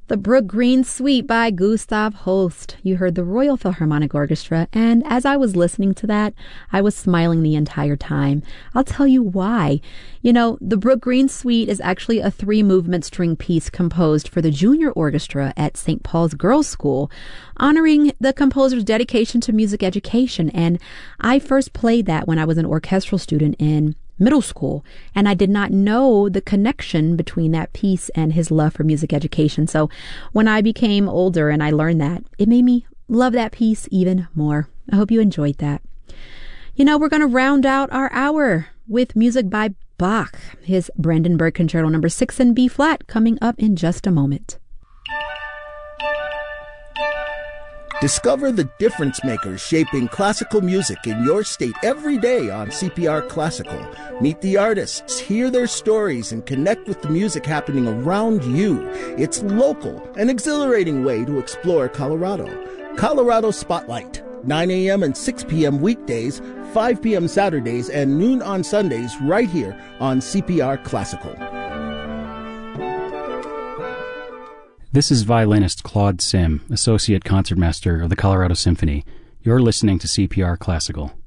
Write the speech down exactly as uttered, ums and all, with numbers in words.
The Brook Green Suite by Gustav Holst. You heard the Royal Philharmonic Orchestra, and as I was listening to that, I was smiling the entire time. I'll tell you why. You know, the Brook Green Suite is actually a three-movement string piece composed for the junior orchestra at Saint Paul's Girls' School, honoring the composer's dedication to music education, and I first played that when I was an orchestral student in middle school, and I did not know the connection between that piece and his love for music education. So when I became older and I learned that, it made me love that piece even more. I hope you enjoyed that. You know, we're going to round out our hour with music by Bach, his Brandenburg Concerto number six in B flat, coming up in just a moment. Discover the difference makers shaping classical music in your state every day on C P R Classical. Meet the artists, hear their stories, and connect with the music happening around you. It's local, an exhilarating way to explore Colorado. Colorado Spotlight, nine a.m. and six p.m. weekdays, five p.m. Saturdays, and noon on Sundays right here on C P R Classical. This is violinist Claude Sim, Associate Concertmaster of the Colorado Symphony. You're listening to C P R Classical.